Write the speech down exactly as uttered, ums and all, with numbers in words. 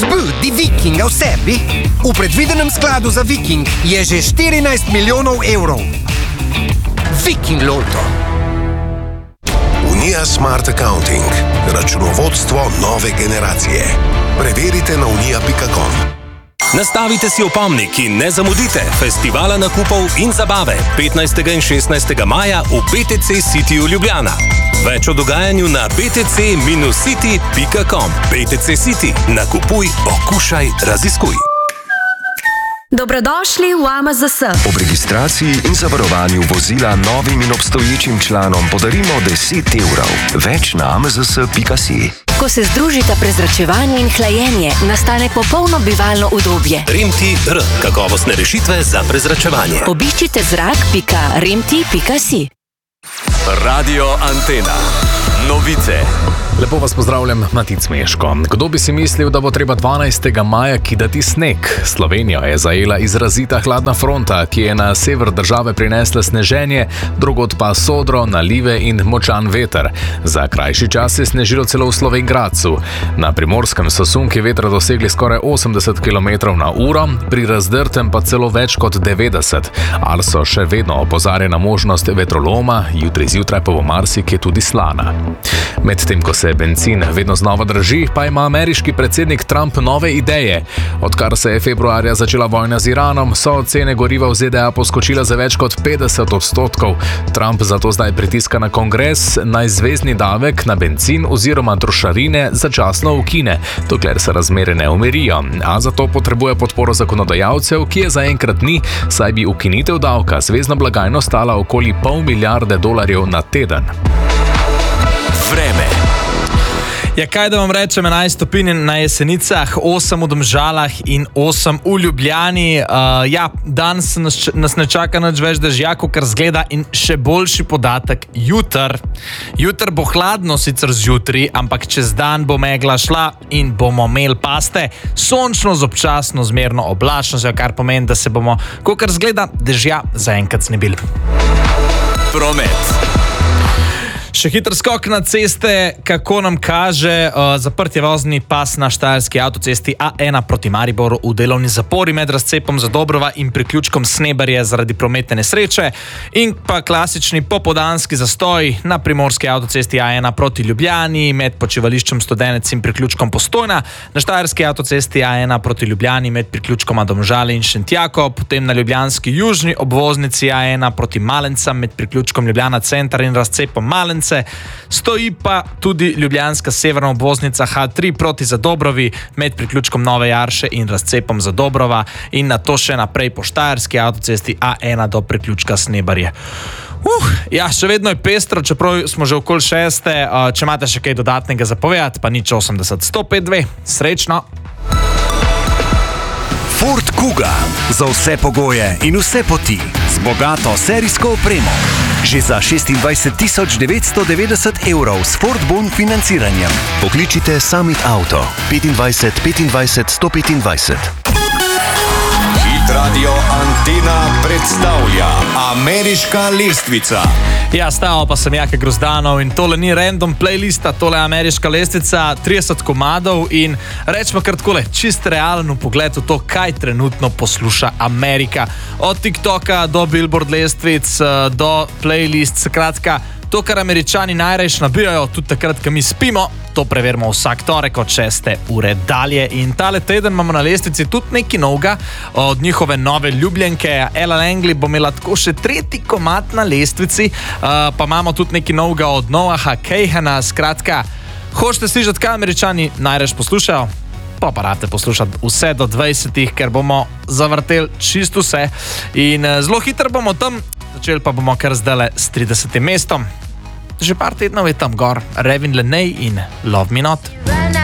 Zbudi Vikinga v sebi? V predvidenem skladu za Viking je že štirinajst milijonov evrov. Viking Lotto. Unija Smart Accounting. Računovodstvo nove generacije. Preverite na unija pika com. Nastavite si opomnik in ne zamudite festivala nakupov in zabave petnajstega in šestnajstega maja v B T C Cityju Ljubljana. Več o dogajanju na b t c city pika com. B T C City. Nakupuj, okušaj, raziskuj. Dobrodošli v A M Z S. Ob registraciji in zavarovanju vozila novim in obstoječim članom podarimo deset evrov. Več na a m z s pika si. Ko se združita prezračevanje in hlajenje, nastane popolno bivalno udobje. Remti R. Kakovostne rešitve za prezračevanje. Obiščite zrak pika remti pika si. Radio Antena. Novice. Lepo vas pozdravljam, Matic Meško. Kdo bi si mislil, da bo treba dvanajstega maja kidati sneg? Slovenijo je zajela izrazita hladna fronta, ki je na sever države prinesla sneženje, drugod pa sodro, nalive in močan veter. Za krajši čas je snežilo celo v Slovenj Gradcu. Na Primorskem so sunki vetra dosegli skoraj osemdeset kilometrov na uro, pri Razdrtem pa celo več kot devetdeset. Arso še vedno opozarja na možnost vetroloma, jutri zjutraj pa bo marsikje tudi slana. Medtem ko se bencin vedno znova draži, pa ima ameriški predsednik Trump nove ideje. Odkar se je februarja začela vojna z Iranom, so cene goriva v Z D A poskočile za več kot petdeset odstotkov. Trump zato zdaj pritiska na kongres, naj zvezni davek na bencin oziroma trošarine začasno ukine, dokler se razmere ne umirijo. A zato potrebuje podporo zakonodajalcev, ki je zaenkrat ni, saj bi ukinitev davka zvezno blagajno stala okoli pol milijarde dolarjev na teden. Vreme. Ja, kaj da vam rečem, enajst stopinj na Jesenicah, osem v Domžalah in osem v Ljubljani. Uh, ja, danes nas, nas ne čaka nič več dežja, kar zgleda, in še boljši podatek, jutr. Jutr bo hladno sicer zjutri, ampak čez dan bo megla šla in bomo imeli paste. Sončno z občasno zmerno oblačnostjo, kar pomeni, da se bomo, kar zgleda, dežja zaenkrat znebili. Promet. Še hiter skok na ceste, kako nam kaže uh, zaprt je vozni pas na štajerski avtocesti A ena proti Mariboru v delovni zapori med razcepom Zadobrova in priključkom Snebarje zaradi prometne nesreče, in pa klasični popoldanski zastoj na primorski avtocesti A ena proti Ljubljani med počivališčem Studenec in priključkom Postojna, na štajerski avtocesti A ena proti Ljubljani med priključkoma Domžale in Šentjako, potem na ljubljanski južni obvoznici A ena proti Malencam med priključkom Ljubljana Center in razcepom Malence. Stoji pa tudi ljubljanska severna obvoznica H tri proti Zadobrovi med priključkom Nove Jarše in razcepom Zadobrova, in na to še naprej po štajerski avtocesti A ena do priključka Snebarje. Uh, ja, še vedno je pestro, čeprav smo že okoli šeste. Uh, če imate še kaj dodatnega zapovedati, pa nič osemdeset sto pet dve. Srečno! Ford Kuga. Za vse pogoje in vse poti. Z bogato serijsko opremo. Že za šestindvajset tisoč devetsto devetdeset evrov s Ford Bon financiranjem. Pokličite Summit Auto petindvajset petindvajset sto petindvajset. Hit Radio Antena predstavlja Ameriška lestvica. Ja, stavil pa sem Jake Grozdanov in tole ni random playlista, tole je Ameriška lestvica, trideset komadov, in rečemo kar takole, čist realen pogled v to, kaj trenutno posluša Amerika. Od TikToka do Billboard lestvic, do playlist, skratka, to, kar Američani najrajš nabijajo, tudi takrat, ko mi spimo, to preverimo vsak torek od šeste ure dalje. In tale teden imamo na lestvici tudi nekaj novega od njihove nove ljubljenke. Ella Langley bo imela tako še tretji komad na lestvici, uh, pa imamo tudi nekaj novega od Noaha Kahana. Skratka, hočete slišati, kaj Američani najrajš poslušajo? Pa pa rate poslušati vse do dvajsetih, ker bomo zavrteli čisto vse. In uh, zelo hitro bomo tam, začeli pa bomo kar zdajle s tridesetim mestom. Že par tednov je tam gor Ravin Lenay in Love Me Not.